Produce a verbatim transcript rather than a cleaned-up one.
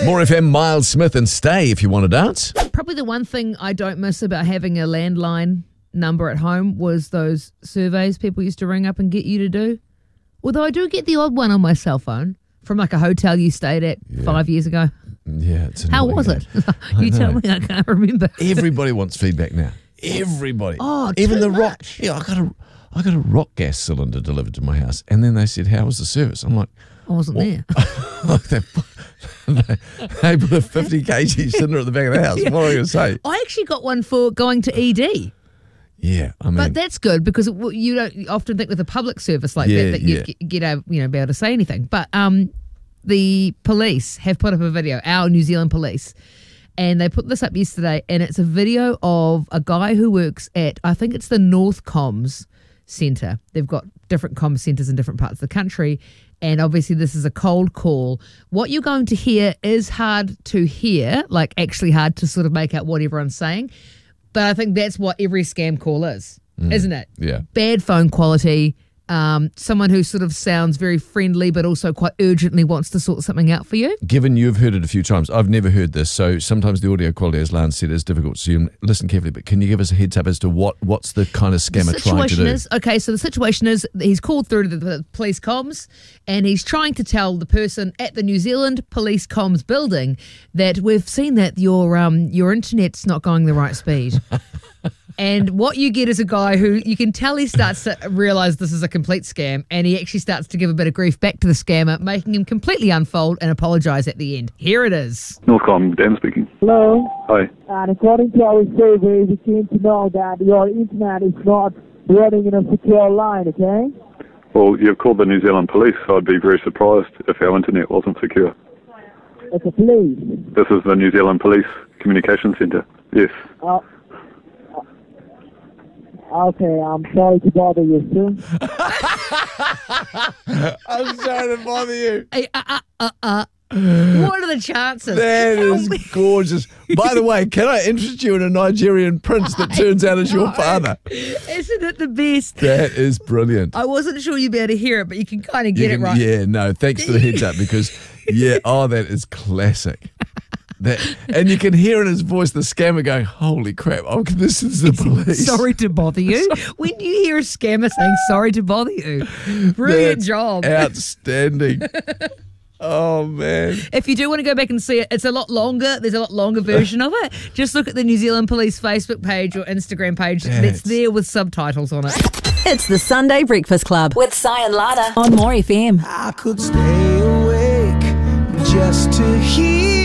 More F M, Miles Smith and Stay if you want to dance. Probably the one thing I don't miss about having a landline number at home was those surveys people used to ring up and get you to do. Although I do get the odd one on my cell phone from like a hotel you stayed at yeah. five years ago. Yeah, it's How was it? You tell me, I can't remember. Everybody wants feedback now. Everybody. Oh, Even the much. rock. Yeah, I got a, I got a rock gas cylinder delivered to my house, and then they said, "How was the service?" I'm like, I wasn't well, there. they, they, they put a fifty kilogram cylinder at the back of the house. Yeah. What am I going to say? I actually got one for going to E D. Yeah, I mean, but that's good because it, you don't often think with a public service like yeah, that that you yeah. get, get a, you know be able to say anything. But um, the police have put up a video, our New Zealand police, and they put this up yesterday, and it's a video of a guy who works at, I think it's the North Comms Centre. They've got different comms centres in different parts of the country, and obviously this is a cold call. What you're going to hear is hard to hear, like actually hard to sort of make out what everyone's saying. But I think that's what every scam call is, mm. isn't it? Yeah. Bad phone quality, um, someone who sort of sounds very friendly but also quite urgently wants to sort something out for you. Given you've heard it a few times, I've never heard this, so sometimes the audio quality, as Lance said, is difficult, so you listen carefully, but can you give us a heads up as to what what's the kind of scammer the trying to do? Is, okay, so the situation is he's called through to the police comms and he's trying to tell the person at the New Zealand Police Comms building that we've seen that your um your internet's not going the right speed. And what you get is a guy who you can tell he starts to realise this is a complete scam, and he actually starts to give a bit of grief back to the scammer, making him completely unfold and apologise at the end. Here it is. Northcom, Dan speaking. Hello. Hi. And according to our survey, we came to know that your internet is not running in a secure line, okay? Well, you've called the New Zealand Police, so I'd be very surprised if our internet wasn't secure. It's the police. This is the New Zealand Police Communication Centre. Yes. Uh, Okay, I'm sorry to bother you, sir. I'm sorry to bother you. Hey, uh, uh, uh, uh. What are the chances? That is gorgeous. By the way, can I interest you in a Nigerian prince that turns out as your father? Isn't it the best? That is brilliant. I wasn't sure you'd be able to hear it, but you can kind of get can, it right. Yeah, no, thanks for the heads up because, yeah, oh, that is classic. That, and you can hear in his voice the scammer going, holy crap, oh, this is the police. Sorry to bother you. When you hear a scammer saying sorry to bother you, brilliant That's job. Outstanding. Oh, man. If you do want to go back and see it, it's a lot longer. There's a lot longer version of it. Just look at the New Zealand Police Facebook page or Instagram page. That's, that's there with subtitles on it. It's the Sunday Breakfast Club with Si and Lada on More F M. I could stay awake just to hear